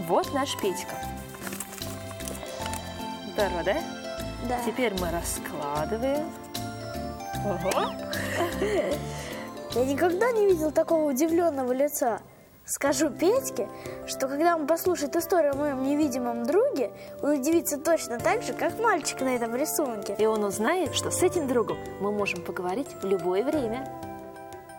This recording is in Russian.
Вот наш Петька. Здорово, да? Да. Теперь мы раскладываем. Ого! Я никогда не видел такого удивленного лица. Скажу Петьке, что когда он послушает историю о моем невидимом друге, он удивится точно так же, как мальчик на этом рисунке. И он узнает, что с этим другом мы можем поговорить в любое время.